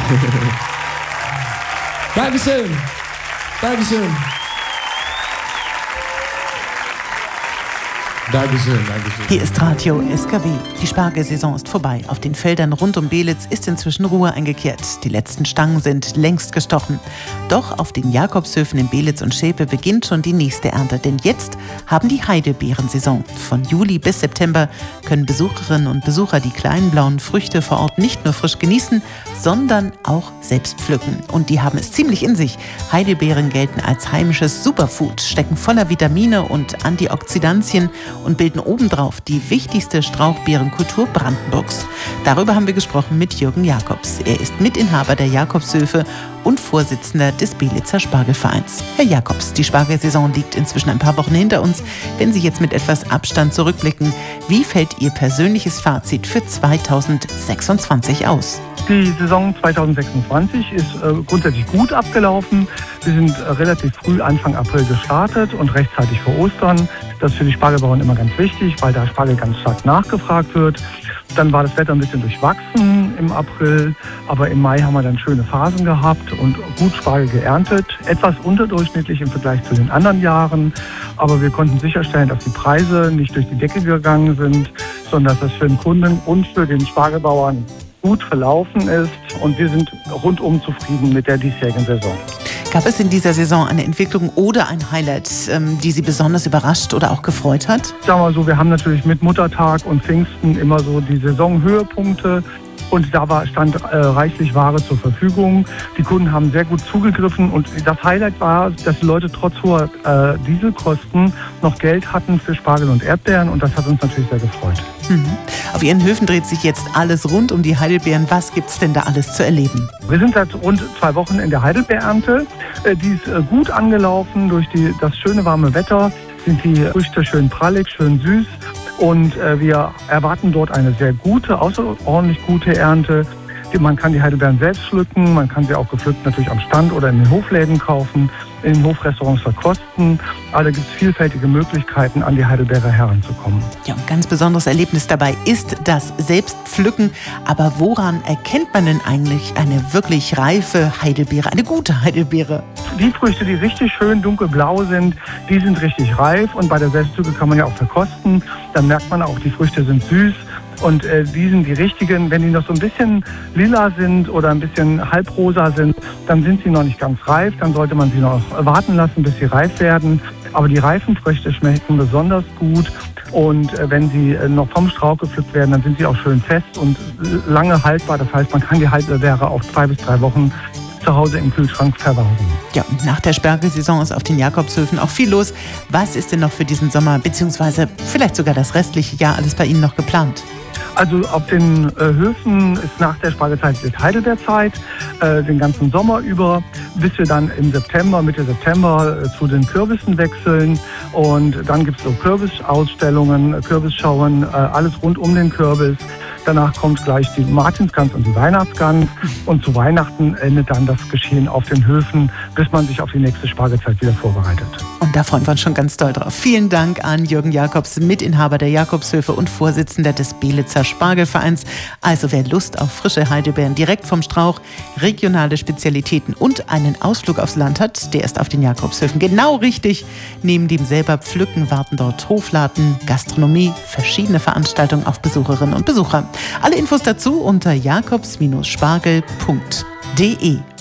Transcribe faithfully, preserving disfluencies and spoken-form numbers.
Dankeschön. Dankeschön. Dankeschön, Dankeschön. Hier ist Radio S K W. Die Spargelsaison ist vorbei. Auf den Feldern rund um Beelitz ist inzwischen Ruhe eingekehrt. Die letzten Stangen sind längst gestochen. Doch auf den Jakobshöfen in Beelitz und Schäpe beginnt schon die nächste Ernte. Denn jetzt haben die Heidelbeerensaison. Von Juli bis September können Besucherinnen und Besucher die kleinen blauen Früchte vor Ort nicht nur frisch genießen, sondern auch selbst pflücken. Und die haben es ziemlich in sich. Heidelbeeren gelten als heimisches Superfood, stecken voller Vitamine und Antioxidantien und bilden obendrauf die wichtigste Strauchbeerenkultur Brandenburgs. Darüber haben wir gesprochen mit Jürgen Jakobs. Er ist Mitinhaber der Jakobshöfe und Vorsitzender des Beelitzer Spargelvereins. Herr Jakobs, die Spargelsaison liegt inzwischen ein paar Wochen hinter uns. Wenn Sie jetzt mit etwas Abstand zurückblicken, wie fällt Ihr persönliches Fazit für zweitausendsechsundzwanzig aus? Die Saison zweitausendsechsundzwanzig ist äh, grundsätzlich gut abgelaufen. Wir sind äh, relativ früh Anfang April gestartet und rechtzeitig vor Ostern. Das ist für die Spargelbauern immer ganz wichtig, weil da Spargel ganz stark nachgefragt wird. Dann war das Wetter ein bisschen durchwachsen im April, aber im Mai haben wir dann schöne Phasen gehabt und gut Spargel geerntet. Etwas unterdurchschnittlich im Vergleich zu den anderen Jahren, aber wir konnten sicherstellen, dass die Preise nicht durch die Decke gegangen sind, sondern dass das für den Kunden und für den Spargelbauern gut verlaufen ist und wir sind rundum zufrieden mit der diesjährigen Saison. Gab es in dieser Saison eine Entwicklung oder ein Highlight, ähm, die Sie besonders überrascht oder auch gefreut hat? Sagen wir mal so, wir haben natürlich mit Muttertag und Pfingsten immer so die Saisonhöhepunkte. Und da war, stand äh, reichlich Ware zur Verfügung. Die Kunden haben sehr gut zugegriffen und das Highlight war, dass die Leute trotz hoher äh, Dieselkosten noch Geld hatten für Spargel und Erdbeeren und das hat uns natürlich sehr gefreut. Mhm. Auf Ihren Höfen dreht sich jetzt alles rund um die Heidelbeeren. Was gibt es denn da alles zu erleben? Wir sind seit rund zwei Wochen in der Heidelbeerernte. Äh, die ist äh, gut angelaufen. Durch die, das schöne warme Wetter sind die Früchte schön prallig, schön süß. Und äh, wir erwarten dort eine sehr gute, außerordentlich gute Ernte. Man kann die Heidelbeeren selbst pflücken, man kann sie auch gepflückt natürlich am Stand oder in den Hofläden kaufen, in den Hofrestaurants verkosten. Aber da gibt es vielfältige Möglichkeiten, an die Heidelbeere heranzukommen. Ja, ein ganz besonderes Erlebnis dabei ist das Selbstpflücken. Aber woran erkennt man denn eigentlich eine wirklich reife Heidelbeere, eine gute Heidelbeere? Die Früchte, die richtig schön dunkelblau sind, die sind richtig reif. Und bei der Selbstpflücke kann man ja auch verkosten. Dann merkt man auch, die Früchte sind süß. Und äh, die sind die richtigen. Wenn die noch so ein bisschen lila sind oder ein bisschen halbrosa sind, dann sind sie noch nicht ganz reif. Dann sollte man sie noch warten lassen, bis sie reif werden. Aber die reifen Früchte schmecken besonders gut. Und äh, wenn sie äh, noch vom Strauch gepflückt werden, dann sind sie auch schön fest und lange haltbar. Das heißt, man kann die Heidelbeere auch zwei bis drei Wochen zu Hause im Kühlschrank verwahren. Ja, nach der Spargelsaison ist auf den Jakobshöfen auch viel los. Was ist denn noch für diesen Sommer, beziehungsweise vielleicht sogar das restliche Jahr alles bei Ihnen noch geplant? Also auf den äh, Höfen ist nach der Spargelzeit jetzt Heidelbeerzeit, äh, den ganzen Sommer über, bis wir dann im September, Mitte September äh, zu den Kürbissen wechseln. Und dann gibt es so Kürbisausstellungen, Kürbisschauen, äh, alles rund um den Kürbis. Danach kommt gleich die Martinsgans und die Weihnachtsgans. Und zu Weihnachten endet dann das Geschehen auf den Höfen, bis man sich auf die nächste Spargelzeit wieder vorbereitet. Und da freuen wir uns schon ganz doll drauf. Vielen Dank an Jürgen Jakobs, Mitinhaber der Jakobshöfe und Vorsitzender des Beelitzer Spargelvereins. Also wer Lust auf frische Heidelbeeren direkt vom Strauch, regionale Spezialitäten und einen Ausflug aufs Land hat, der ist auf den Jakobshöfen genau richtig. Neben dem selber Pflücken warten dort Hofladen, Gastronomie, verschiedene Veranstaltungen auf Besucherinnen und Besucher. Alle Infos dazu unter jakobs Bindestrich spargel punkt de.